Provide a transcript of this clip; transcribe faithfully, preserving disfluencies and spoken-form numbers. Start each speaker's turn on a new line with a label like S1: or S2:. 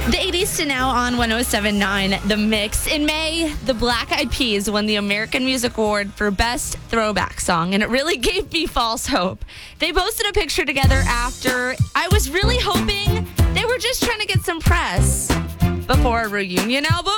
S1: The eighties to now on one oh seven point nine The Mix. In May, the Black Eyed Peas won the American Music Award for Best Throwback Song, and it really gave me false hope. They posted a picture together after. I was really hoping they were just trying to get some press before a reunion album.